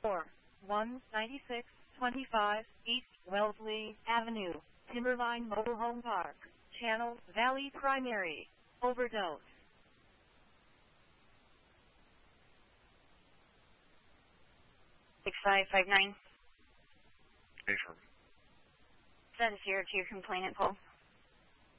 19625 East Wellesley Avenue, Timberline Mobile Home Park, Channel Valley Primary. Overdose. 6559. Affirm. Send here to your complainant poll.